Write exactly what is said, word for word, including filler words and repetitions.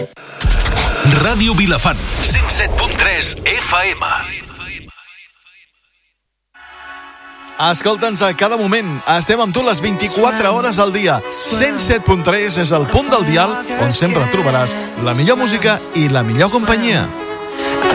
Ràdio Vilafant, cent set punt tres F M. Escolta'ns a cada moment. Estem amb tu les vint-i-quatre hores al dia. cent set punt tres és el punt del dial on sempre trobaràs la millor música i la millor companyia.